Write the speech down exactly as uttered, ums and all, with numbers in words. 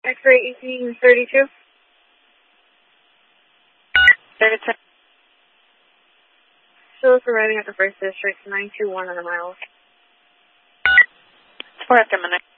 X-ray eighteen thirty-two. thirty-two. Still arriving at the first district, nine two one on the miles. It's four after midnight.